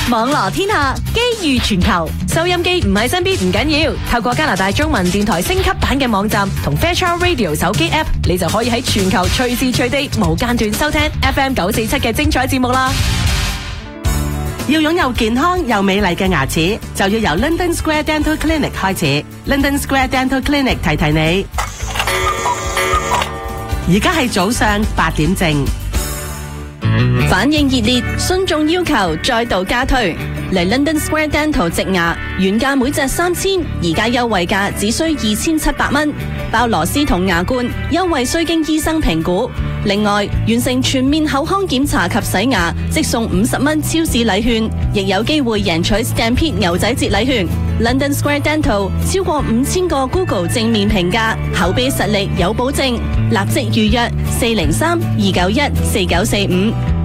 網羅天下，機遇全球。收音機唔喺身邊唔緊要，透過加拿大中文電台升級版嘅網站同 Fairchild Radio 手機 App， 你就可以喺全球隨時隨地無間斷收聽 FM 947嘅精彩節目啦。 要擁有健康又美麗嘅牙齒，就要由 London Square Dental Clinic 開始。London Square Dental Clinic 提提你，而家係早上8點正。 反應熱烈，信眾要求再度加推。嚟 London Square Dental 植牙，原價每隻3000，而家優惠價只需2700蚊，包螺絲同牙冠，優惠需經醫生評估。另外，完成全面口腔檢查及洗牙，即送50蚊超市禮券，亦有機會贏取 Stampede 牛仔節禮券。London Square Dental 超過5000個 Google 正面評價，口碑實力有保證，立即預約403-291-4945。